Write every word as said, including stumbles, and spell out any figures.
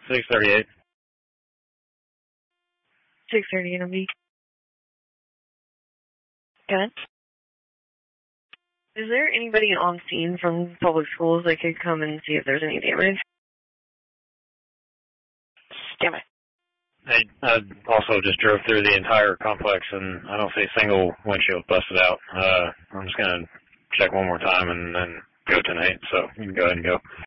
six thirty-eight. six thirty-eight on me. Good. Is there anybody on scene from public schools that could come and see if there's any damage? Damn it. I, I also just drove through the entire complex, and I don't see a single windshield busted out. Uh, I'm just going to check one more time and then go tonight, so you can go ahead and go.